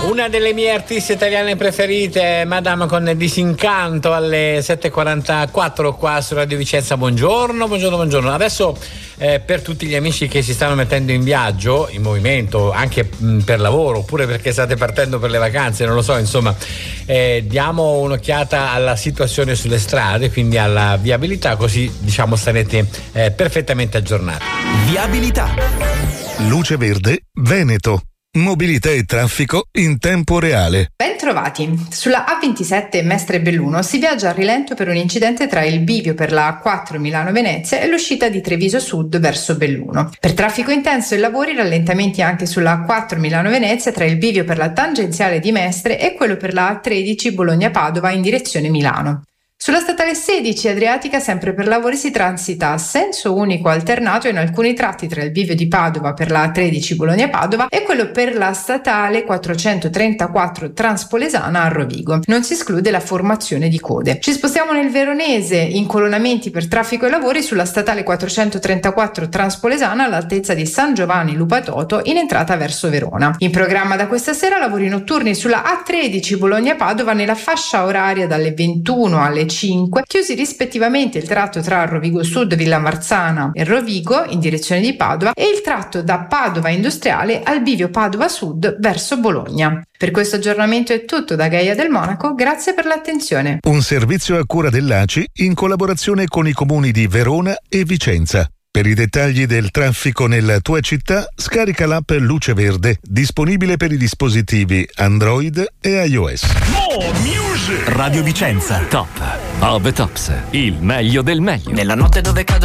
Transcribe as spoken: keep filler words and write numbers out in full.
Una delle mie artiste italiane preferite, Madame con Disincanto, alle sette e quarantaquattro qua su Radio Vicenza. Buongiorno, buongiorno, buongiorno. Adesso eh, per tutti gli amici che si stanno mettendo in viaggio, in movimento, anche mh, per lavoro, oppure perché state partendo per le vacanze, non lo so, insomma, eh, diamo un'occhiata alla situazione sulle strade, quindi alla viabilità, così diciamo starete eh, perfettamente aggiornati. Viabilità. Luce Verde Veneto. Mobilità e traffico in tempo reale. Ben trovati. Sulla A ventisette Mestre Belluno si viaggia a rilento per un incidente tra il bivio per la A quattro Milano-Venezia e l'uscita di Treviso Sud verso Belluno. Per traffico intenso e lavori, rallentamenti anche sulla A quattro Milano-Venezia tra il bivio per la tangenziale di Mestre e quello per la A tredici Bologna-Padova in direzione Milano. Sulla statale sedici Adriatica, sempre per lavori, si transita a senso unico alternato in alcuni tratti tra il bivio di Padova per la A tredici Bologna-Padova e quello per la statale quattrocentotrentaquattro Transpolesana a Rovigo. Non si esclude la formazione di code. Ci spostiamo nel Veronese, incolonnamenti per traffico e lavori sulla statale quattrocentotrentaquattro Transpolesana all'altezza di San Giovanni Lupatoto in entrata verso Verona. In programma da questa sera lavori notturni sulla A tredici Bologna-Padova nella fascia oraria dalle ventuno alle cinque, chiusi rispettivamente il tratto tra Rovigo Sud, Villa Marzana e Rovigo in direzione di Padova e il tratto da Padova Industriale al bivio Padova Sud verso Bologna. Per questo aggiornamento è tutto da Gaia del Monaco, grazie per l'attenzione. Un servizio a cura dell'A C I in collaborazione con i comuni di Verona e Vicenza. Per i dettagli del traffico nella tua città, scarica l'app Luce Verde, disponibile per i dispositivi Android e iOS. Radio Vicenza. Top of the tops, il meglio del meglio. Nella notte dove cadono